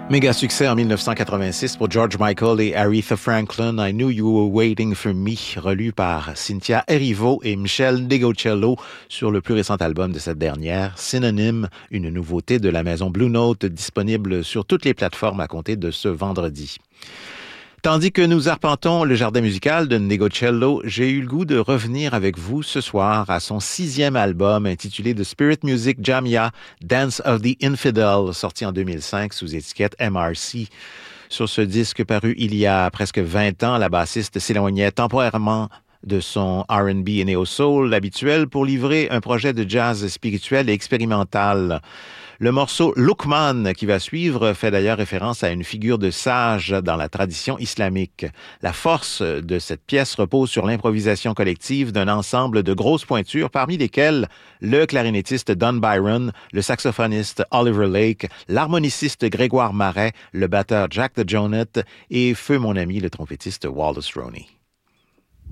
Méga succès en 1986 pour George Michael et Aretha Franklin, I Knew You Were Waiting for Me, relu par Cynthia Erivo et Michel Degocello sur le plus récent album de cette dernière, Synonym, une nouveauté de la maison Blue Note disponible sur toutes les plateformes à compter de ce vendredi. Tandis que nous arpentons le jardin musical de Negocello, j'ai eu le goût de revenir avec vous ce soir à son 6e album intitulé The Spirit Music Jamia, Dance of the Infidel, sorti en 2005 sous étiquette MRC. Sur ce disque paru il y a presque 20 ans, la bassiste s'éloignait temporairement de son R&B et néo-soul habituel pour livrer un projet de jazz spirituel et expérimental. Le morceau Luqman qui va suivre fait d'ailleurs référence à une figure de sage dans la tradition islamique. La force de cette pièce repose sur l'improvisation collective d'un ensemble de grosses pointures, parmi lesquelles le clarinettiste Don Byron, le saxophoniste Oliver Lake, l'harmoniciste Grégoire Marais, le batteur Jack DeJohnette et feu mon ami le trompettiste Wallace Roney.